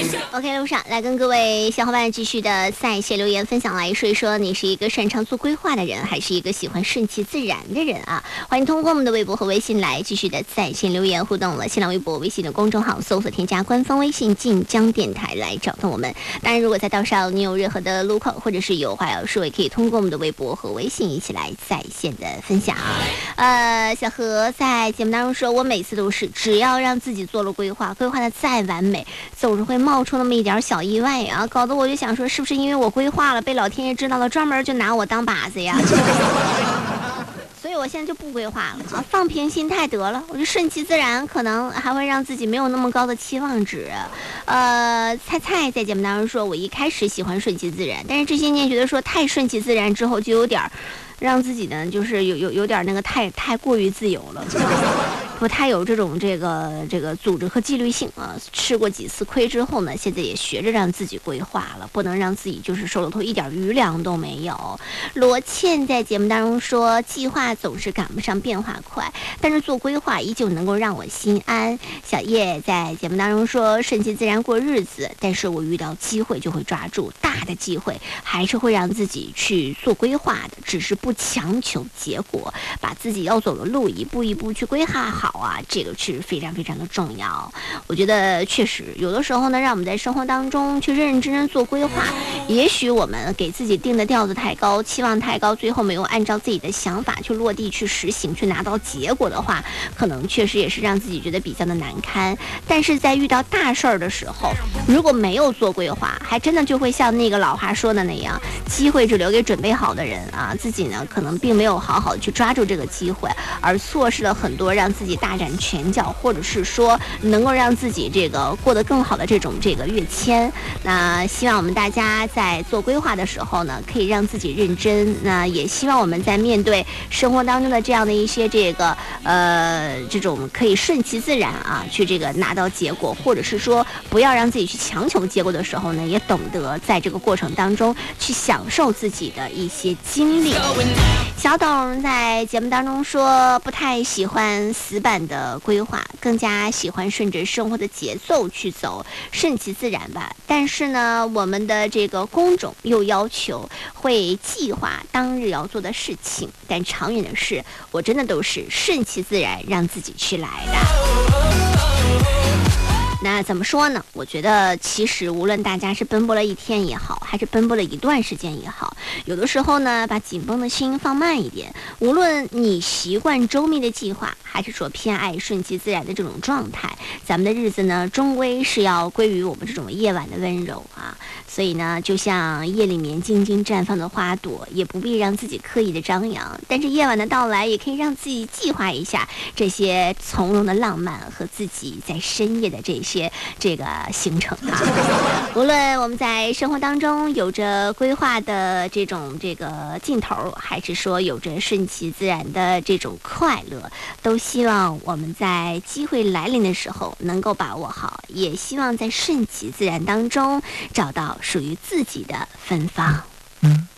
OK， 路上来跟各位小伙伴继续的在线留言分享，来说一说你是一个擅长做规划的人，还是一个喜欢顺其自然的人啊？欢迎通过我们的微博和微信来继续的在线留言互动了。新浪微博、微信的公众号搜索添加官方微信晋江电台来找到我们。当然，如果在道上你有任何的路况或者是有话要说，也可以通过我们的微博和微信一起来在线的分享。小何在节目当中说，我每次都是只要让自己做了规划，规划的再完美，总是会冒出那么一点小意外啊，搞得我就想说，是不是因为我规划了，被老天爷知道了，专门就拿我当靶子呀？所以我现在就不规划了啊，放平心态得了，我就顺其自然，可能还会让自己没有那么高的期望值。菜在节目当中说，我一开始喜欢顺其自然，但是这些年觉得说太顺其自然之后，就有点让自己呢，就是有点那个太过于自由了。不太有这种这个组织和纪律性啊，吃过几次亏之后呢，现在也学着让自己规划了，不能让自己就是手里头一点余粮都没有。罗倩在节目当中说，计划总是赶不上变化快，但是做规划依旧能够让我心安。小叶在节目当中说，顺其自然过日子，但是我遇到机会就会抓住，大的机会还是会让自己去做规划的，只是不强求结果，把自己要走的路一步一步去规划好啊，这个是非常非常的重要。我觉得确实有的时候呢，让我们在生活当中去认认真真做规划，也许我们给自己定的调子太高，期望太高，最后没有按照自己的想法去落地去实行，去拿到结果的话，可能确实也是让自己觉得比较的难堪。但是在遇到大事儿的时候，如果没有做规划，还真的就会像那个老话说的那样，机会只留给准备好的人啊，自己呢可能并没有好好去抓住这个机会，而错失了很多让自己大展拳脚，或者是说能够让自己这个过得更好的这个跃迁。那希望我们大家在做规划的时候呢，可以让自己认真。那也希望我们在面对生活当中的这样的一些这种可以顺其自然啊，去这个拿到结果，或者是说不要让自己去强求结果的时候呢，也懂得在这个过程当中去享受自己的一些经历。小董在节目当中说，不太喜欢死板的规划，更加喜欢顺着生活的节奏去走，顺其自然吧。但是呢，我们的这个工种又要求会计划当日要做的事情，但长远的事，我真的都是顺其自然，让自己去来的。那怎么说呢？我觉得其实无论大家是奔波了一天也好，还是奔波了一段时间也好，有的时候呢，把紧绷的心放慢一点。无论你习惯周密的计划，还是说偏爱顺其自然的这种状态，咱们的日子呢，终归是要归于我们这种夜晚的温柔啊。所以呢，就像夜里面静静绽放的花朵，也不必让自己刻意的张扬，但是夜晚的到来，也可以让自己计划一下这些从容的浪漫和自己在深夜的这个行程啊。无论我们在生活当中有着规划的这个劲头，还是说有着顺其自然的这种快乐，都希望我们在机会来临的时候能够把握好，也希望在顺其自然当中找到属于自己的芬芳。